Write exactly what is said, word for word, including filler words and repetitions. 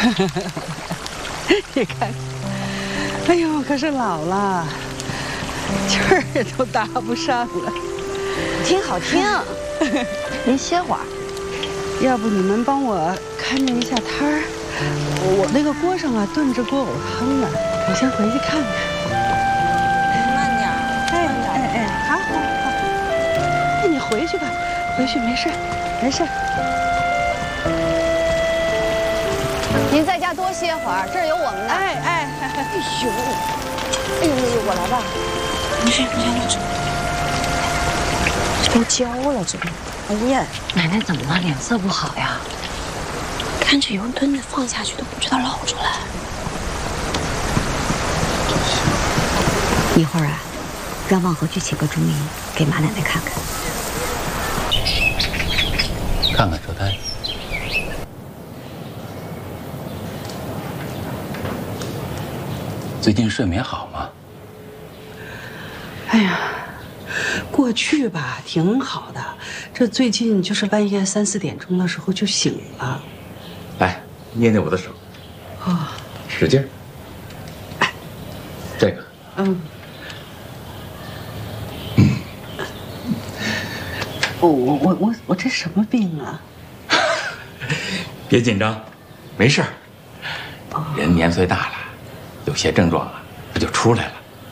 你看，哎呦，可是老了，气儿都搭不上了。 挺好听，您歇会儿。 要不你们帮我看着一下摊儿，我那个锅上啊炖着锅藕汤呢，我先回去看看。 慢点儿， 哎哎哎，好好好，那你回去吧，回去没事，没事。 您在家多歇会儿，这儿有我们呢。 哎哎， 哎呦，哎呦呦，我来吧。 没事，你先坐着。 都焦了，这都。哎呀， 奶奶怎么了？脸色不好呀？ 看着油墩子放下去都不知道捞出来。 一会儿啊，让旺和去请个中医给马奶奶看看。 看看舌苔。最近睡眠好吗？ 哎呀，过去吧挺好的，这最近就是半夜三四点钟的时候就醒了。 来，捏捏我的手。 哦， 使劲儿。哎，这个。 嗯。我我我我我这什么病啊？ 别紧张，没事儿。人年岁大了，有些症状啊，不就出来了。